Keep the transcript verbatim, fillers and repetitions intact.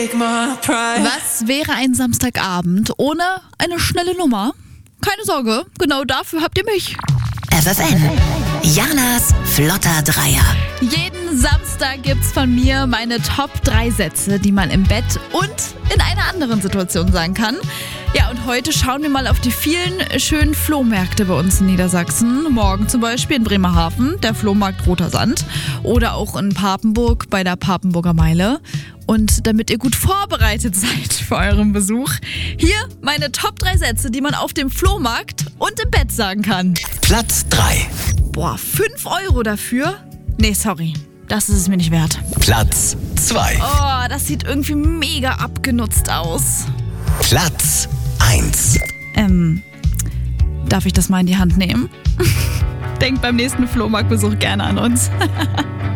take my pride. Was wäre ein Samstagabend ohne eine schnelle Nummer? Keine Sorge, genau dafür habt ihr mich. F F N, Janas flotter Dreier. Jeden Samstag gibt's von mir meine Top drei Sätze, die man im Bett und in einer anderen Situation sagen kann. Ja, und heute schauen wir mal auf die vielen schönen Flohmärkte bei uns in Niedersachsen. Morgen zum Beispiel in Bremerhaven, der Flohmarkt Roter Sand. Oder auch in Papenburg bei der Papenburger Meile. Und damit ihr gut vorbereitet seid für euren Besuch, hier meine Top drei Sätze, die man auf dem Flohmarkt und im Bett sagen kann. Platz drei. Boah, fünf Euro dafür? Nee, sorry. Das ist es mir nicht wert. Platz zwei. Oh, das sieht irgendwie mega abgenutzt aus. Platz eins. Ähm, darf ich das mal in die Hand nehmen? Denkt beim nächsten Flohmarktbesuch gerne an uns.